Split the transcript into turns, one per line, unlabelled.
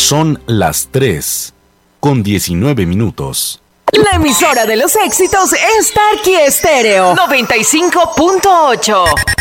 Son las 3:19.
La emisora de los éxitos es Tarqui Estéreo 95.8.